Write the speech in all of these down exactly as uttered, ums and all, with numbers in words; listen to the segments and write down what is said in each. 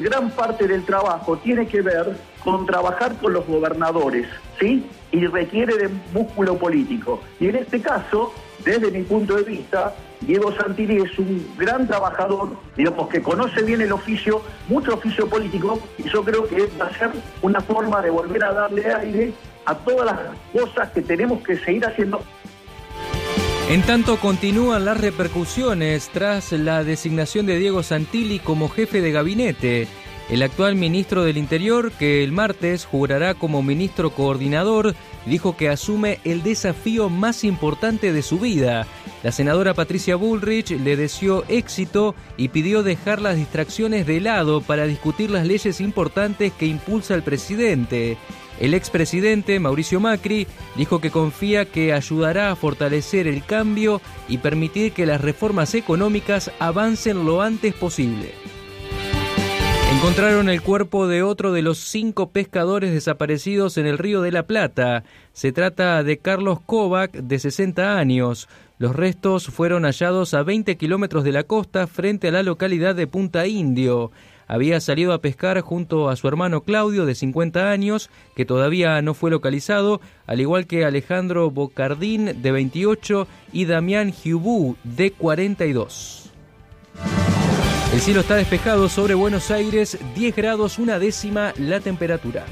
Gran parte del trabajo tiene que ver con trabajar con los gobernadores, ¿sí? Y requiere de músculo político. Y en este caso, desde mi punto de vista, Diego Santilli es un gran trabajador, digamos, que conoce bien el oficio, mucho oficio político, y yo creo que va a ser una forma de volver a darle aire a todas las cosas que tenemos que seguir haciendo. En tanto, continúan las repercusiones tras la designación de Diego Santilli como jefe de gabinete. El actual ministro del Interior, que el martes jurará como ministro coordinador, dijo que asume el desafío más importante de su vida. La senadora Patricia Bullrich le deseó éxito y pidió dejar las distracciones de lado para discutir las leyes importantes que impulsa el presidente. El expresidente Mauricio Macri dijo que confía que ayudará a fortalecer el cambio y permitir que las reformas económicas avancen lo antes posible. Encontraron el cuerpo de otro de los cinco pescadores desaparecidos en el Río de la Plata. Se trata de Carlos Kovac, de sesenta años. Los restos fueron hallados a veinte kilómetros de la costa frente a la localidad de Punta Indio. Había salido a pescar junto a su hermano Claudio, de cincuenta años, que todavía no fue localizado, al igual que Alejandro Bocardín, de veintiocho, y Damián Giubú, de cuarenta y dos. El cielo está despejado sobre Buenos Aires, diez grados una décima la temperatura.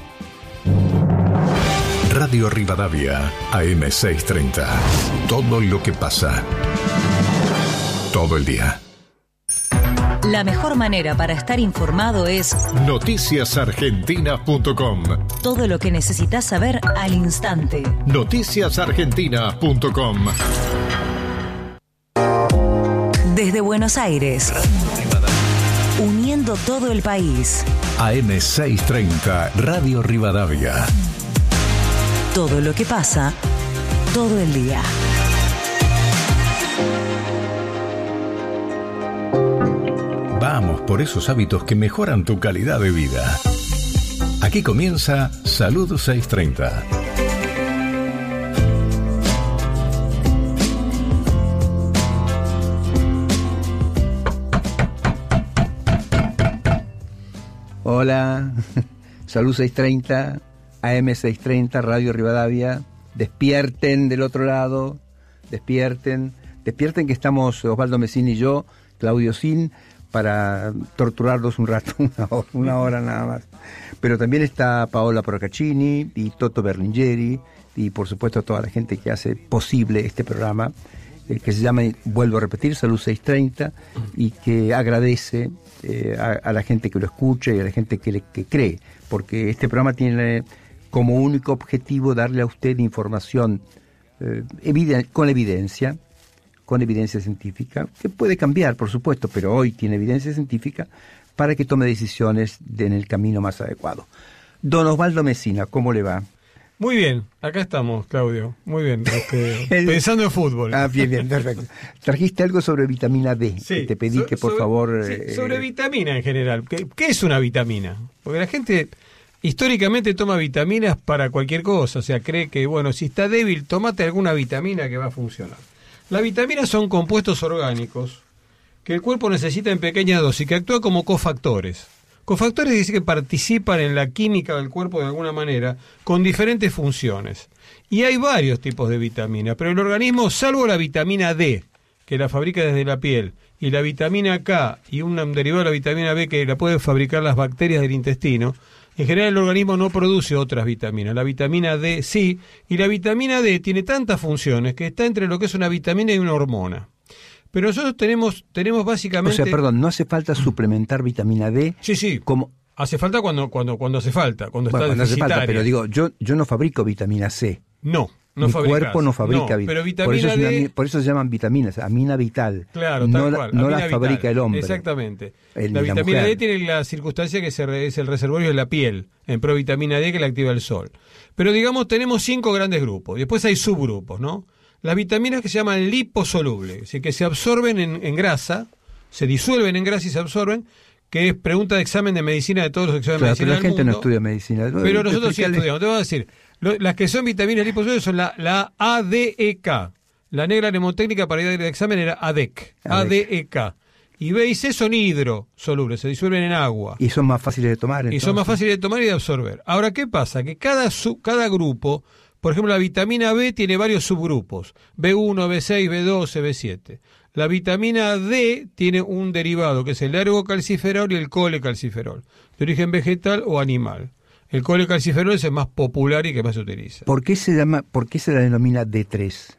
Radio Rivadavia, A M seiscientos treinta. Todo lo que pasa. Todo el día. La mejor manera para estar informado es noticias argentinas punto com. Todo lo que necesitas saber al instante. noticias argentinas punto com. Desde Buenos Aires, uniendo todo el país. A M seiscientos treinta, Radio Rivadavia. Todo lo que pasa, todo el día. Vamos por esos hábitos que mejoran tu calidad de vida. Aquí comienza Salud seiscientos treinta. Hola, Salud seiscientos treinta, A M seiscientos treinta, Radio Rivadavia. Despierten del otro lado, despierten, despierten que estamos Osvaldo Messina y yo, Claudio Sin, para torturarlos un rato, una hora, una hora nada más. Pero también está Paola Procaccini y Toto Berlingeri y por supuesto toda la gente que hace posible este programa, eh, que se llama, vuelvo a repetir, Salud seiscientos treinta, y que agradece eh, a, a la gente que lo escucha y a la gente que, le, que cree, porque este programa tiene como único objetivo darle a usted información eh, eviden- con evidencia, con evidencia científica, que puede cambiar, por supuesto, pero hoy tiene evidencia científica para que tome decisiones de, en el camino más adecuado. Don Osvaldo Messina, ¿cómo le va? Muy bien, acá estamos, Claudio. Muy bien, este, pensando en fútbol. Ah, bien, bien, perfecto. Trajiste algo sobre vitamina D, Sí, que te pedí so, que por sobre, favor... Sí, eh, sobre vitamina en general. ¿Qué, ¿Qué es una vitamina? Porque la gente históricamente toma vitaminas para cualquier cosa, o sea, cree que, bueno, si está débil, tómate alguna vitamina que va a funcionar. Las vitaminas son compuestos orgánicos que el cuerpo necesita en pequeña dosis, que actúan como cofactores. Cofactores dice que participan en la química del cuerpo de alguna manera, con diferentes funciones. Y hay varios tipos de vitamina, pero el organismo, salvo la vitamina D, que la fabrica desde la piel, y la vitamina K y un derivado de la vitamina B que la pueden fabricar las bacterias del intestino, en general el organismo no produce otras vitaminas. La vitamina D sí, y la vitamina D tiene tantas funciones que está entre lo que es una vitamina y una hormona. Pero nosotros tenemos tenemos básicamente... O sea, perdón, no hace falta suplementar vitamina D. Sí, sí. Como... Hace falta cuando cuando cuando hace falta, cuando Bueno, está cuando hace deficitaria. falta, pero digo, yo, yo no fabrico vitamina C. No, no Mi fabricás. cuerpo no fabrica no, vitamina pero por vitamina eso, es una- D... por eso se llaman vitaminas, amina vital. Claro, no tal la, cual. no amina la vital. fabrica el hombre. Exactamente. El- la la vitamina mujer. D tiene la circunstancia que se re- es el reservorio de la piel, en provitamina D que la activa el sol. Pero digamos, tenemos cinco grandes grupos. Después hay subgrupos, ¿no? Las vitaminas que se llaman liposolubles, es decir, que se absorben en, en grasa, se disuelven en grasa y se absorben, que es pregunta de examen de medicina de todos los exámenes Claro, de pero medicina la del gente no mundo. estudia medicina. Pero nosotros sí Explícale. estudiamos. Te voy a decir, lo- las que son vitaminas liposolubles son la, la A D E K. La negra mnemotécnica para ir al examen era A D E C. A D E K. y B y C son hidrosolubles, se disuelven en agua. Y son más fáciles de tomar. Entonces. Y son más fáciles de tomar y de absorber. Ahora, ¿qué pasa? Que cada, su, cada grupo, por ejemplo, la vitamina B tiene varios subgrupos, B uno, B seis, B doce, B siete. La vitamina D tiene un derivado, que es el ergocalciferol y el colecalciferol, de origen vegetal o animal. El colecalciferol es el más popular y que más se utiliza. ¿Por qué se llama, por qué se la denomina D tres?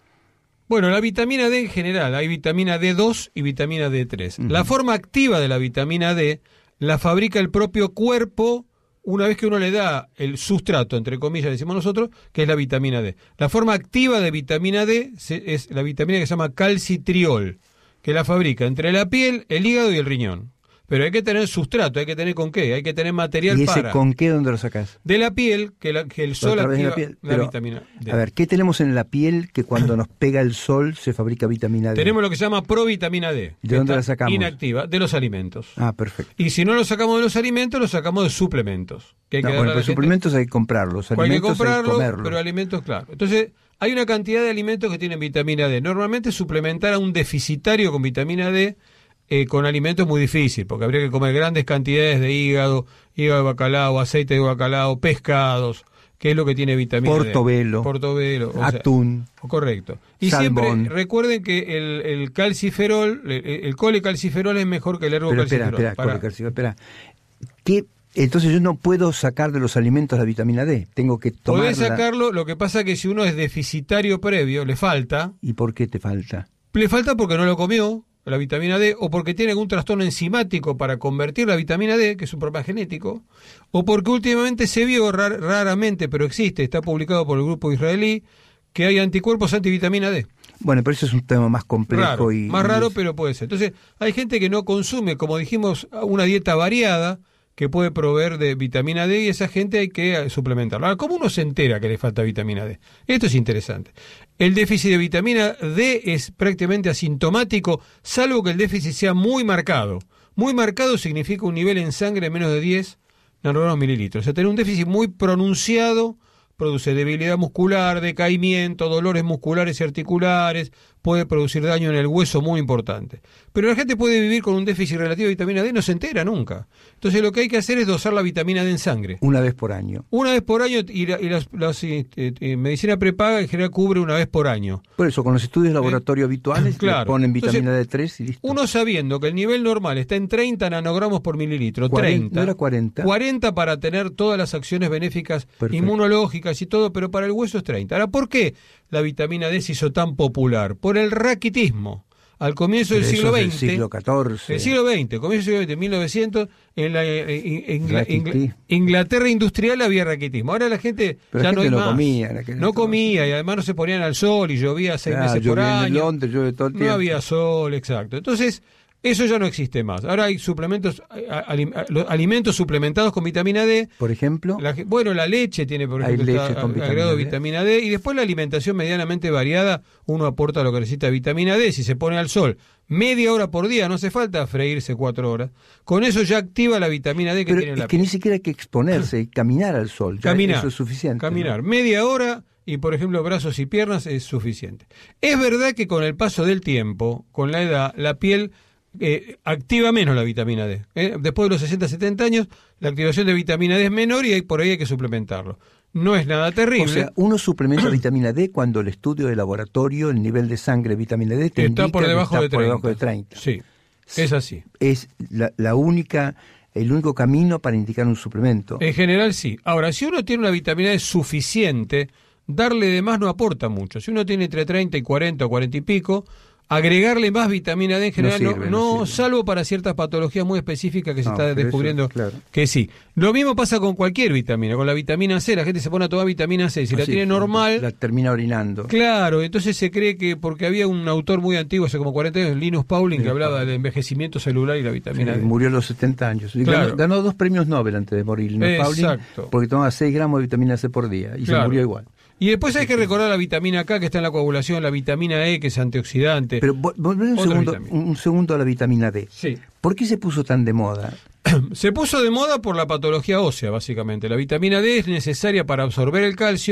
Bueno, la vitamina D en general, hay vitamina D dos y vitamina D tres. Uh-huh. La forma activa de la vitamina D la fabrica el propio cuerpo una vez que uno le da el sustrato, entre comillas decimos nosotros, que es la vitamina D. La forma activa de vitamina D es la vitamina que se llama calcitriol, que la fabrica entre la piel, el hígado y el riñón. Pero hay que tener sustrato, hay que tener con qué, hay que tener material para... ¿Y ese para... con qué dónde lo sacás? De la piel, que, la, que el sol activa la, piel, la pero, vitamina D. A ver, ¿qué tenemos en la piel que cuando nos pega el sol se fabrica vitamina D? Tenemos lo que se llama provitamina D. ¿De dónde la sacamos? Inactiva, de los alimentos. Ah, perfecto. Y si no lo sacamos de los alimentos, lo sacamos de suplementos. Que hay no, que bueno, pero suplementos hay que comprarlos, alimentos hay que comprarlos, hay que comerlos. Pero alimentos, claro. Entonces, hay una cantidad de alimentos que tienen vitamina D. Normalmente suplementar a un deficitario con vitamina D Eh, con alimentos es muy difícil, porque habría que comer grandes cantidades de hígado, hígado de bacalao, aceite de bacalao, pescados, que es lo que tiene vitamina Portobelo, D. Portobelo. O atún. Sea, correcto. Y salmón. Siempre recuerden que el, el calciferol, el, el colecalciferol es mejor que el ergocalciferol. Pero espera, espera, colecalciferol, espera. ¿Qué? Entonces yo no puedo sacar de los alimentos la vitamina D, tengo que tomarla. Podés sacarlo, lo que pasa es que si uno es deficitario previo, le falta. ¿Y por qué te falta? Le falta porque no lo comió, la vitamina D, o porque tiene algún trastorno enzimático para convertir la vitamina D, que es un problema genético, o porque últimamente se vio rar, raramente, pero existe, está publicado por el grupo israelí, que hay anticuerpos antivitamina D. Bueno, pero eso es un tema más complejo. Raro, y más raro, y pero puede ser. Entonces, hay gente que no consume, como dijimos, una dieta variada, que puede proveer de vitamina D, y esa gente hay que suplementarla. Ahora, ¿cómo uno se entera que le falta vitamina D? Esto es interesante. El déficit de vitamina D es prácticamente asintomático, salvo que el déficit sea muy marcado. Muy marcado significa un nivel en sangre de menos de diez nanogramos mililitros. O sea, tener un déficit muy pronunciado produce debilidad muscular, decaimiento, dolores musculares y articulares, puede producir daño en el hueso muy importante. Pero la gente puede vivir con un déficit relativo de vitamina D y no se entera nunca. Entonces lo que hay que hacer es dosar la vitamina D en sangre. Una vez por año. Una vez por año, y, la, y las, las eh, eh, medicina prepaga en general cubre una vez por año. Por eso, con los estudios de laboratorio ¿Eh? habituales, claro. le ponen vitamina Entonces, D tres y listo. Uno sabiendo que el nivel normal está en treinta nanogramos por mililitro, treinta. ¿No era cuarenta? cuarenta para tener todas las acciones benéficas Perfecto. Inmunológicas y todo, pero para el hueso es treinta. Ahora, ¿por qué la vitamina D se hizo tan popular? Por el raquitismo. Al comienzo del siglo veinte, del siglo catorce. El siglo veinte, comienzo del siglo veinte, mil novecientos, en la en, en, en, Inglaterra industrial había raquitismo. Ahora la gente Pero ya la gente no hay no más. Comía, no entonces. comía, y además no se ponían al sol y llovía seis Claro, meses por año. En Londres, llueve todo el tiempo. No había sol, exacto. Entonces, eso ya no existe más. Ahora hay suplementos, alimentos suplementados con vitamina D. Por ejemplo. La, bueno, la leche tiene, por ejemplo, leche está con agregado vitamina D. vitamina D. Y después la alimentación medianamente variada, uno aporta lo que necesita vitamina D. Si se pone al sol media hora por día, no hace falta freírse cuatro horas. Con eso ya activa la vitamina D que Pero tiene es la que piel. ni siquiera hay que exponerse y caminar al sol. Ya Caminar. Eso es suficiente. Caminar. ¿no? Media hora y, por ejemplo, brazos y piernas es suficiente. Es verdad que con el paso del tiempo, con la edad, la piel eh, activa menos la vitamina D. ¿eh? Después de los sesenta, setenta años, la activación de vitamina D es menor y hay, por ahí hay que suplementarlo. No es nada terrible. O sea, uno suplementa vitamina D cuando el estudio de laboratorio, el nivel de sangre de vitamina D te está indica por debajo, que de, está por debajo de treinta. Sí, es así. Es la, la única, el único camino para indicar un suplemento. En general sí. Ahora, si uno tiene una vitamina D suficiente, darle de más no aporta mucho. Si uno tiene entre treinta y cuarenta o cuarenta y pico, agregarle más vitamina D en general no, sirve, no, no no sirve. salvo para ciertas patologías muy específicas que se No, está pero descubriendo eso, claro. que sí. Lo mismo pasa con cualquier vitamina, con la vitamina C, la gente se pone a tomar vitamina C, si la Así, tiene normal, la termina orinando. claro, entonces se cree que, porque había un autor muy antiguo, hace como cuarenta años, Linus Pauling, que Linus hablaba Pauling. del envejecimiento celular y la vitamina Sí, D. murió a los setenta años. Y Claro. ganó, ganó dos premios Nobel antes de morir, ¿no? Pauling, Exacto. porque tomaba seis gramos de vitamina C por día y Claro. se murió igual. Y después hay que recordar la vitamina K, que está en la coagulación, la vitamina E, que es antioxidante. Pero vol- volvemos un Otra segundo, vitamina. un segundo a la vitamina D. Sí. ¿Por qué se puso tan de moda? Se puso de moda por la patología ósea, básicamente. La vitamina D es necesaria para absorber el calcio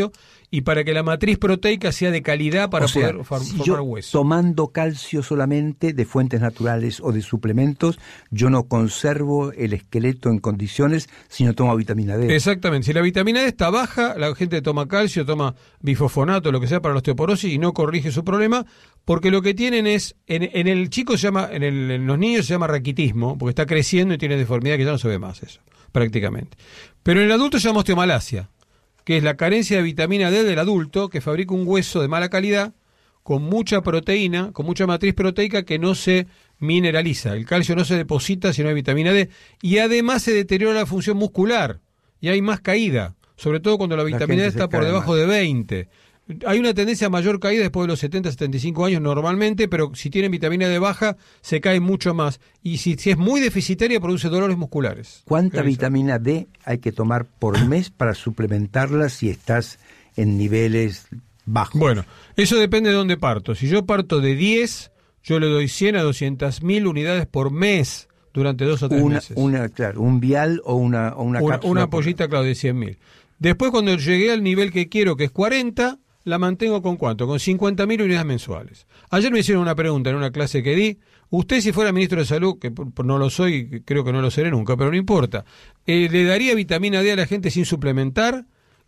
y para que la matriz proteica sea de calidad para o sea, poder for- si formar yo, hueso. Tomando calcio solamente de fuentes naturales o de suplementos, yo no conservo el esqueleto en condiciones si no tomo vitamina D. Exactamente, si la vitamina D está baja, la gente toma calcio, toma bifosfonato, lo que sea para la osteoporosis y no corrige su problema, porque lo que tienen es, en, en el chico se llama, en, el, en los niños se llama raquitismo, porque está creciendo y tiene deformidad que ya no se ve más eso, prácticamente. Pero en el adulto se llama osteomalacia, que es la carencia de vitamina D del adulto que fabrica un hueso de mala calidad, con mucha proteína, con mucha matriz proteica que no se mineraliza. El calcio no se deposita si no hay vitamina D, y además se deteriora la función muscular, y hay más caída, sobre todo cuando la vitamina D está por debajo de veinte. Hay una tendencia a mayor caída después de los setenta, setenta y cinco años normalmente, pero si tienen vitamina D baja, se cae mucho más. Y si, si es muy deficitaria, produce dolores musculares. ¿Cuánta vitamina D hay que tomar por mes para suplementarla si estás en niveles bajos? Bueno, eso depende de dónde parto. Si yo parto de diez, yo le doy cien a doscientas mil unidades por mes durante dos o tres una, meses. Una, claro, un vial o una, o una, una cápsula. Una ampollita, claro, de cien mil. Después, cuando llegué al nivel que quiero, que es cuarenta, la mantengo con ¿cuánto? Con cincuenta mil unidades mensuales. Ayer me hicieron una pregunta en una clase que di. Usted, si fuera ministro de Salud, que no lo soy, creo que no lo seré nunca, pero no importa, eh, ¿le daría vitamina D a la gente sin suplementar?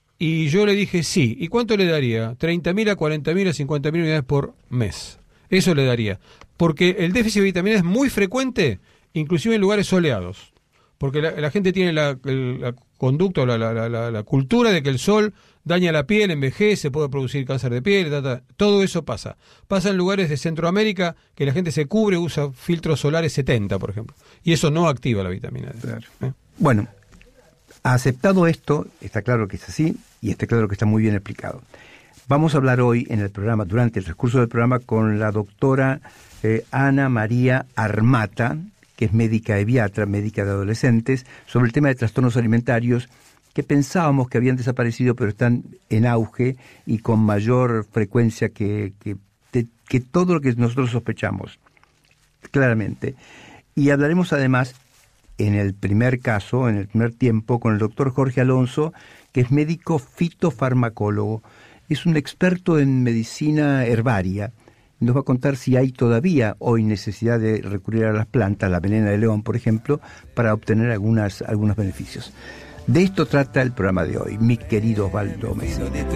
Y yo le dije sí. ¿Y cuánto le daría? treinta mil a cuarenta mil a cincuenta mil unidades por mes. Eso le daría. Porque el déficit de vitamina D es muy frecuente, inclusive en lugares soleados. Porque la, la gente tiene la, la conducta, la, la, la, la cultura de que el sol daña la piel, envejece, puede producir cáncer de piel, ta, ta. Todo eso pasa. Pasa en lugares de Centroamérica que la gente se cubre, usa filtros solares setenta, por ejemplo. Y eso no activa la vitamina D. Claro. ¿Eh? Bueno, aceptado esto, está claro que es así y está claro que está muy bien explicado. Vamos a hablar hoy en el programa, durante el transcurso del programa, con la doctora eh, Ana María Armata, que es médica pediatra, médica de adolescentes, sobre el tema de trastornos alimentarios que pensábamos que habían desaparecido, pero están en auge y con mayor frecuencia que, que, de, que todo lo que nosotros sospechamos, claramente. Y hablaremos además, en el primer caso, en el primer tiempo, con el doctor Jorge Alonso, que es médico fitofarmacólogo. Es un experto en medicina herbaria. Nos va a contar si hay todavía hoy necesidad de recurrir a las plantas, la venena de león, por ejemplo, para obtener algunas, algunos beneficios. De esto trata el programa de hoy, mi querido Osvaldo Mesina.